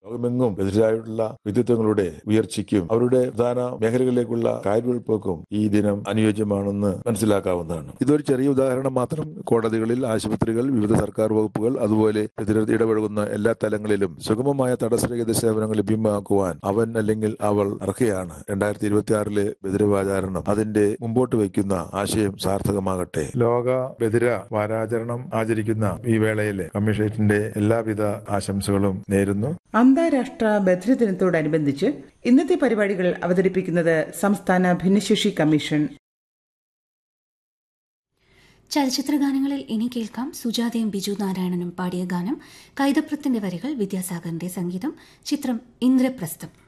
ലോകമെങ്ങും എതിരായിട്ടുള്ള വ്യക്തിത്വങ്ങളുടെ ഉയർച്ചയ്ക്കും അവരുടെ പ്രധാന മേഖലകളിലേക്കുള്ള കാൽവെയ്പ്പോക്കും ഈ ദിനം അനുയോജ്യമാണെന്ന് മനസ്സിലാക്കാവുന്നതാണ്. ഇതൊരു ചെറിയ ഉദാഹരണം മാത്രം. കോടതികളിൽ, ആശുപത്രികൾ, വിവിധ സർക്കാർ വകുപ്പുകൾ, അതുപോലെ പ്രതിരോധ ഇടപഴകുന്ന എല്ലാ തലങ്ങളിലും സുഗമമായ തടസ്സരഹിത സേവനങ്ങൾ ലഭ്യമാക്കുവാൻ അവൻ അല്ലെങ്കിൽ അവൾ അർഹയാണ്. 2026 ബദിരവാചാരണം അതിന്റെ മുമ്പോട്ട് വയ്ക്കുന്ന ആശയം സാർത്ഥകമാകട്ടെ. ലോക ബദിര വാരാചരണം ആചരിക്കുന്ന ഈ വേളയിൽ കമ്മീഷനേറ്റിന്റെ എല്ലാവിധ ആശംസകളും നേരുന്നു. അന്താരാഷ്ട്ര ബധിര ദിനത്തോടനുബന്ധിച്ച് ഇന്നത്തെ പരിപാടികൾ അവതരിപ്പിക്കുന്നത് സംസ്ഥാന ഭിന്നശേഷി കമ്മീഷൻ. ചലച്ചിത്ര ഗാനങ്ങളിൽ ഇനി കേൾക്കാം സുജാതയും ബിജു നാരായണനും പാടിയ ഗാനം. കൈതപ്രത്തിന്റെ വരികൾ, വിദ്യാസാഗറിന്റെ സംഗീതം. ചിത്രം ഇന്ദ്രപ്രസ്ഥം.